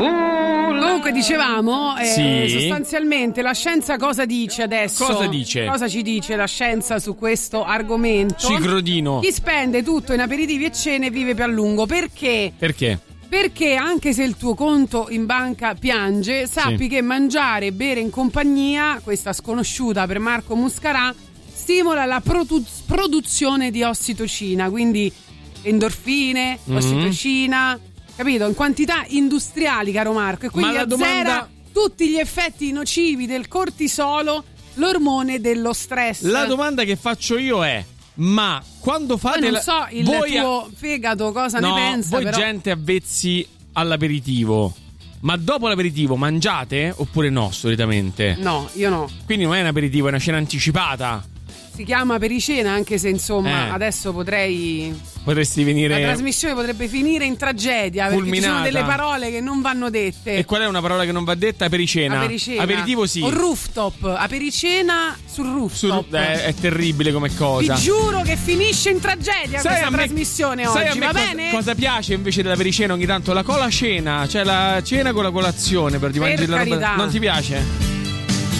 Comunque dicevamo, Sì. sostanzialmente la scienza cosa dice adesso? Cosa dice? Cosa ci dice la scienza su questo argomento? Cicrodino. Chi spende tutto in aperitivi e cene vive più a lungo. Perché? Perché? Perché anche se il tuo conto in banca piange, sappi che mangiare e bere in compagnia, questa sconosciuta per Marco Muscarà, stimola la produzione di ossitocina, quindi endorfine, ossitocina, capito? In quantità industriali, caro Marco, e quindi Ma la azzera tutti gli effetti nocivi del cortisolo, l'ormone dello stress. La domanda che faccio io è: ma quando fate Poi non so il tuo fegato cosa ne pensa, voi però gente avvezzi all'aperitivo, ma dopo l'aperitivo mangiate oppure no solitamente? no, io no. Quindi non è un aperitivo, è una cena anticipata. Si chiama pericena, anche se insomma adesso Potresti venire. la trasmissione potrebbe finire in tragedia, perché ci sono Fulminata. delle parole che non vanno dette. E qual è una parola che non va detta? Apericena. Aperitivo sì. O rooftop, apericena sul rooftop. È terribile come cosa. Vi giuro che finisce in tragedia questa trasmissione sai oggi, a me va bene? Cosa piace invece dell'apericena ogni tanto? La colacena, cioè la cena con la colazione per Per mangiare la roba. carità. Non ti piace?